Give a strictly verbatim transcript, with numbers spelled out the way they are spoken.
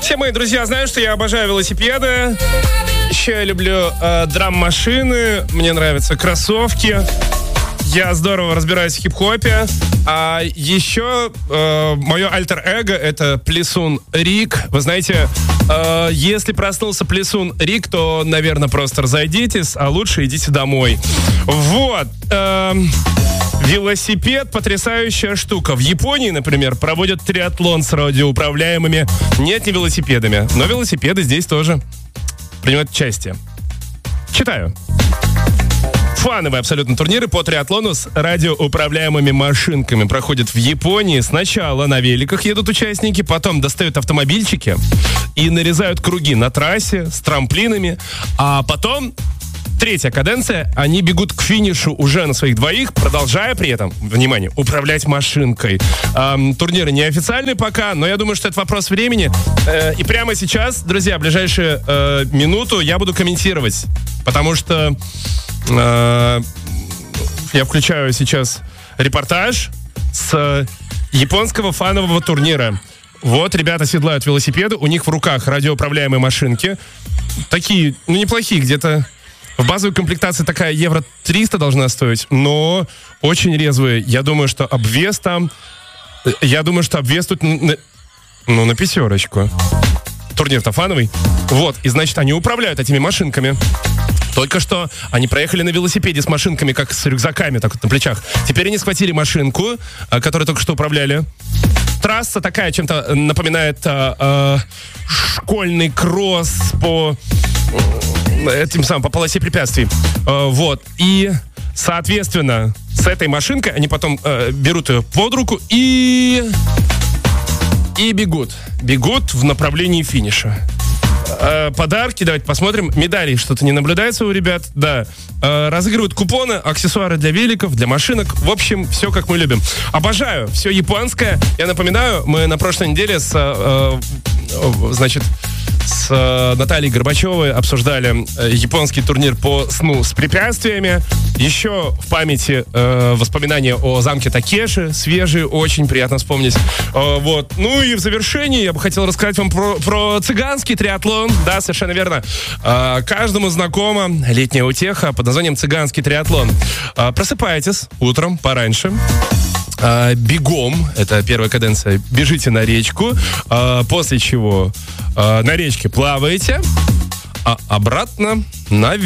Все мои друзья знают, что я обожаю велосипеды. Еще я люблю э, драм-машины. Мне нравятся кроссовки. Я здорово разбираюсь в хип-хопе. А еще э, мое альтер-эго — это Плесун Рик. Вы знаете, э, если проснулся Плесун Рик, то, наверное, просто разойдитесь, а лучше идите домой. Вот. Э, велосипед — потрясающая штука. В Японии, например, проводят триатлон с радиоуправляемыми, нет, не велосипедами, но велосипеды здесь тоже принимают участие. Читаю. Фановые абсолютно турниры по триатлону с радиоуправляемыми машинками проходят в Японии. Сначала на великах едут участники, потом достают автомобильчики и нарезают круги на трассе с трамплинами, а потом... Третья каденция, они бегут к финишу уже на своих двоих, продолжая при этом, внимание, управлять машинкой. Эм, турниры неофициальные пока, но я думаю, что это вопрос времени. Э, и прямо сейчас, друзья, в ближайшую э, минуту я буду комментировать, потому что э, я включаю сейчас репортаж с японского фанового турнира. Вот ребята седлают велосипеды, у них в руках радиоуправляемые машинки. Такие, ну, неплохие, где-то... В базовой комплектации такая евро триста должна стоить, но очень резвые. Я думаю, что обвес там... Я думаю, что обвес тут... На, ну, на пятерочку. Турнир-то фановый. Вот, и значит, они управляют этими машинками. Только что они проехали на велосипеде с машинками, как с рюкзаками, так вот на плечах. Теперь они схватили машинку, которую только что управляли. Трасса такая, чем-то напоминает э, э, школьный кросс по... этим самым, по полосе препятствий. Э, вот. И, соответственно, с этой машинкой они потом э, берут ее под руку и... И бегут. Бегут в направлении финиша. Э, подарки, давайте посмотрим. Медалей что-то не наблюдается у ребят. Да. Э, разыгрывают купоны, аксессуары для великов, для машинок. В общем, все как мы любим. Обожаю. Все японское. Я напоминаю, мы на прошлой неделе с... Э, э, значит... с э, Натальей Горбачевой обсуждали э, японский турнир по сну с препятствиями. Еще в памяти э, воспоминания о замке Такеши. Свежие, очень приятно вспомнить. Э, вот. Ну и в завершении я бы хотел рассказать вам про, про цыганский триатлон. Да, совершенно верно. Э, каждому знакома летняя утеха под названием цыганский триатлон. Э, просыпайтесь утром пораньше. Uh, бегом, это первая каденция, бежите на речку, uh, после чего uh, на речке плаваете, а обратно на